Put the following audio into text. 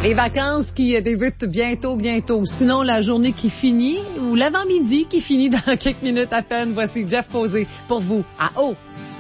Les vacances qui débutent bientôt. Sinon, la journée qui finit ou l'avant-midi qui finit dans quelques minutes à peine. Voici Jeff Posé pour vous à Haut.